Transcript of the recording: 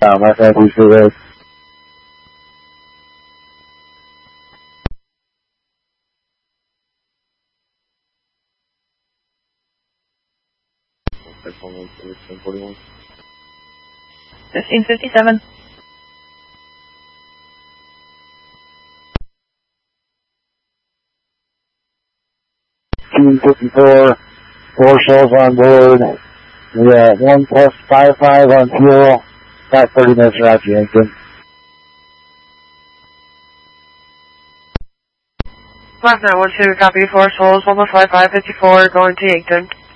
my friend, we still there. Phone 1041. 1557. $2.54, 4 shells on board. We got 1 plus 55 on fuel. About 30 minutes out to Yankton. Black 912, copy 4 souls, 1 plus 5554, going to Yankton.